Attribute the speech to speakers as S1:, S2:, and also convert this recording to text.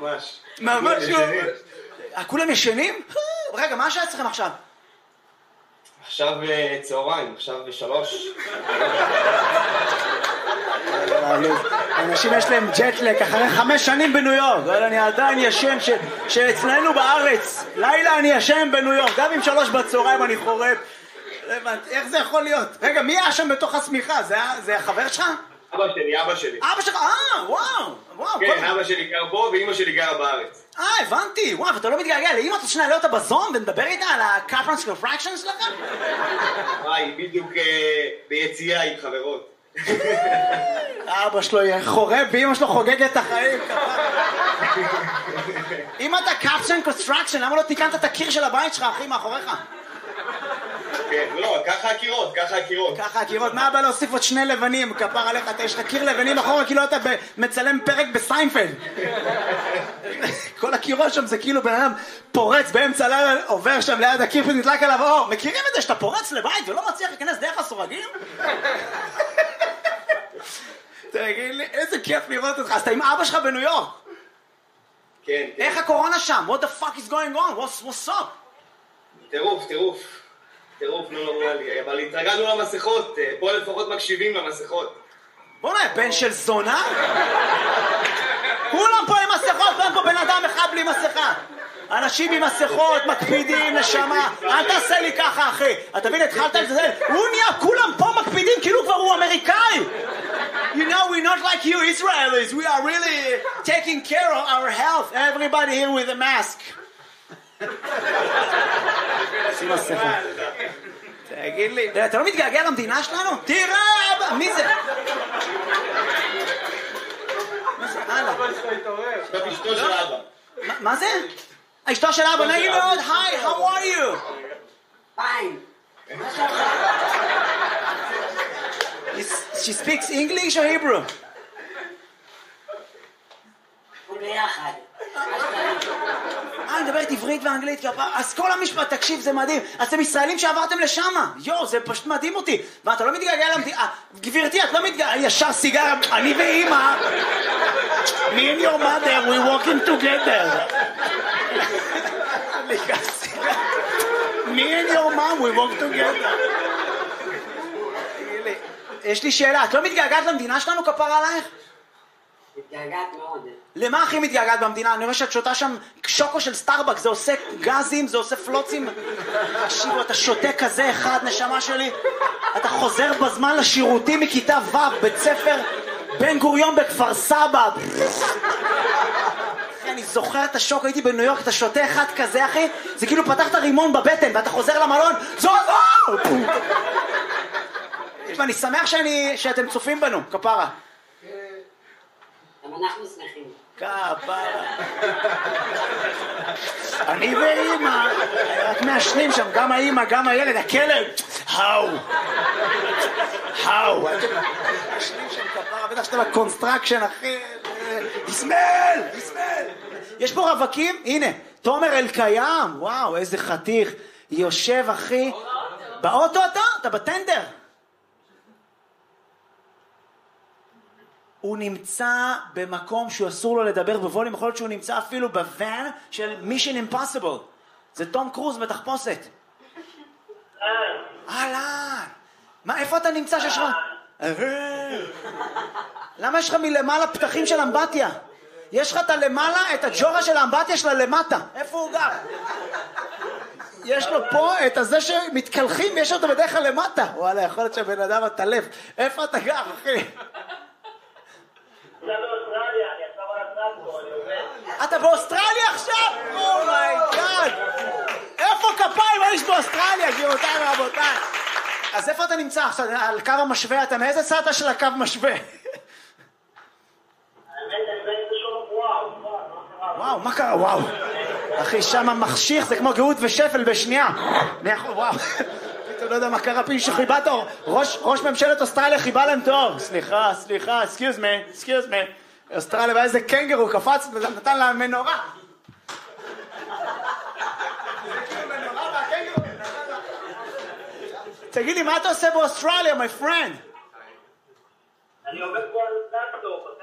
S1: ממש.
S2: ממש לא. כולם ישנים? רגע, מה השעה אצלכם עכשיו?
S1: עכשיו צהריים, עכשיו 3.
S2: אנשים יש להם ג'טלק אחרי 5 שנים בניו יורק, אבל אני עדיין ישן שאצלנו בארץ לילה אני ישן בניו יורק, גם עם 3 בצהריים אני חורף. איך זה יכול להיות? רגע, מי היה שם בתוך השמיכה? זה החבר שלך?
S1: אבא שלי.
S2: אבא שלך? וואו.
S1: כן, אבא שלי גר פה ואמא שלי גרה בארץ.
S2: הבנתי. וואו, ואתה לא מתגעגע לאמא? אתה שנעלה אותה בזום ונדבר איתה על ה-Capron Fractions שלכם?
S1: היא בדיוק ביציאה עם חברות.
S2: אבא שלו חורב ואמא שלו חוגגת את החיים. אם אתה Capron Construction, למה לא תיקנת את הקיר של הבית שלך, אחי, מאחוריך?
S1: כן, לא, ככה הקירות.
S2: מה הבא להוסיף עוד 2 לבנים? כפר עליך, יש לך קיר לבנים אחורה, כאילו אתה מצלם פרק בסיינפלד. כל הקירות שם זה כאילו בן אדם פורץ באמצע הלילה, עובר שם ליד הקיר ונדלק עליו אור. מכירים את זה שאתה פורץ לבית ולא מצליח להיכנס דרך הסורגים? תגיד לי, איזה כיף לראות אותך. אז אתה עם אבא שלך בניו יורק?
S1: כן.
S2: איך הקורונה שם? What the fuck is going on? What's up?
S1: טירוף, לא נורמלי, אבל התרגלנו למסכות, פה לפחות מקשיבים למסכות.
S2: בוא'נה, בן של זונה? כולם פה עם מסכות, אין פה בן אדם אחד בלי מסכה. אנשים עם מסכות, מקפידים, נשמה. אל תעשה לי ככה, אחי. אתה מבין, התחלת את זה, הוא נהיה, כולם פה מקפידים, כאילו כבר הוא אמריקאי. You know, we're not like you Israelis. We are really taking care of our health. Everybody here with a mask. שים מסכה. תגיד לי, אתה לא מתגעגע למדינה שלנו? תראה, מי זה? הלאה.
S1: אשתו של אבא.
S2: מה זה? אשתו של אבא, נגיד מאוד, היי, how are you?
S3: Fine.
S2: She speaks English or Hebrew?
S3: ביחד.
S2: אני מדברת עברית ואנגלית, אז כל המשפט, תקשיב, זה מדהים. אתם ישראלים שעברתם לשם. יו, זה פשוט מדהים אותי. ואתה לא מתגעגע למדינה. גברתי, את לא מתגעגע, ישר סיגר, אני ואמא. Me and your mother, we walking together. Me and your mom, we walk together. יש לי שאלה, את לא מתגעגעת למדינה שלנו, כפר עלייך?
S3: מתגעגעת מאוד.
S2: למה הכי מתגעגעת במדינה? אני רואה שאת שותה שם שוקו של סטארבק, זה עושה גזים, זה עושה פלוצים. תקשיבו, אתה שותה כזה אחד, נשמה שלי. אתה חוזר בזמן לשירותים מכיתה ו', בית ספר בן גוריון בכפר סבא. אני זוכר את השוק, הייתי בניו יורק, אתה שותה אחד כזה, אחי, זה כאילו פתחת רימון בבטן, ואתה חוזר למלון, זו! ואני שמח שאתם צופים בנו, כפרה.
S3: גם אנחנו שמחים.
S2: כפרה. אני ואמא, רק מעשנים שם, גם האמא, גם הילד, הכלב. האו. מעשנים שם כפרה, בטח שאתה בקונסטרקשן, אחי. יסמל. יש פה רווקים, הנה, תומר אלקיים, וואו, איזה חתיך. יושב, אחי. באוטו אתה בטנדר. הוא נמצא במקום שהוא אסור לו לדבר בווליום, יכול להיות שהוא נמצא אפילו בוואן של Mission Impossible. זה תום קרוז בתחפושת. אהלן. מה, איפה אתה נמצא שיש לך? למה יש לך מלמעלה פתחים של אמבטיה? יש לך את הלמעלה, את הג'ורה של האמבטיה שלה למטה. איפה הוא גר? יש לו פה את הזה שמתקלחים ויש אותו בדרך כלל למטה. וואלה, יכול להיות שהבן אדם הטלף. איפה אתה גר, אחי? אתה באוסטרליה עכשיו? אומייגאד. איפה כפיים האיש באוסטרליה, גבירותיי ורבותיי? אז איפה אתה נמצא עכשיו? על קו המשווה? אתה מאיזה צד של הקו משווה? וואו, מה קרה? וואו. אחי, שם מחשיך, זה כמו גאות ושפל בשנייה. וואו. אתה לא יודע מה קרה, פי שחיבה תור. ראש ממשלת אוסטרליה חיבה להם תור. סליחה, excuse me. אוסטרליה, ואיזה קנגרו קפץ, נתן לה מנורה. תגיד לי, מה אתה עושה באוסטרליה, my friend?
S4: אני עובד פה על טרקטור.